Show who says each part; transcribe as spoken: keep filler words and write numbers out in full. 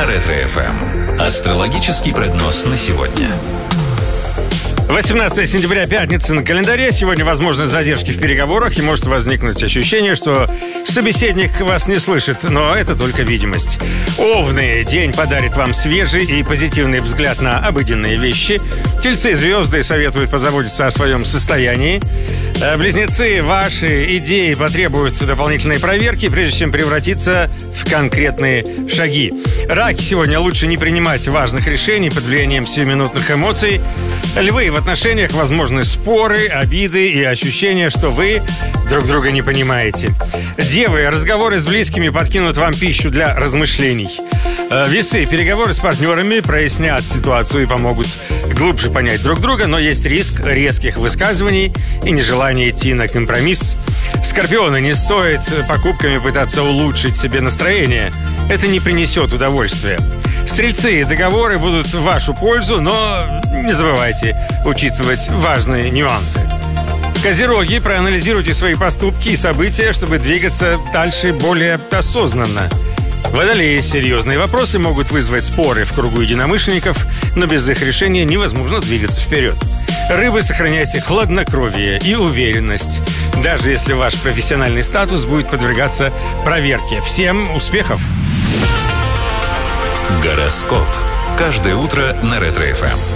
Speaker 1: на Ретро-эф эм. Астрологический прогноз на сегодня.
Speaker 2: восемнадцатое сентября, пятница на календаре. Сегодня возможны задержки в переговорах и может возникнуть ощущение, что собеседник вас не слышит, но это только видимость. Овны. День подарит вам свежий и позитивный взгляд на обыденные вещи. Тельцы, звезды советуют позаботиться о своем состоянии. Близнецы, ваши идеи потребуют дополнительной проверки, прежде чем превратиться в конкретные шаги. Раки. Сегодня лучше не принимать важных решений под влиянием сиюминутных эмоций. Львы. В отношениях возможны споры, обиды и ощущение, что вы друг друга не понимаете. Девы. Разговоры с близкими подкинут вам пищу для размышлений. Весы. Переговоры с партнерами прояснят ситуацию и помогут глубже понять друг друга, но есть риск резких высказываний и нежелание идти на компромисс. Скорпионы. Не стоит покупками пытаться улучшить себе настроение. Это не принесет удовольствия. Стрельцы. Договоры будут в вашу пользу, но не забывайте учитывать важные нюансы. Козероги. Проанализируйте свои поступки и события, чтобы двигаться дальше более осознанно. Водолеи. Серьезные вопросы могут вызвать споры в кругу единомышленников, но без их решения невозможно двигаться вперед. Рыбы. Сохраняйте хладнокровие и уверенность, даже если ваш профессиональный статус будет подвергаться проверке. Всем успехов!
Speaker 1: Гороскоп. Каждое утро на Ретро-эф эм.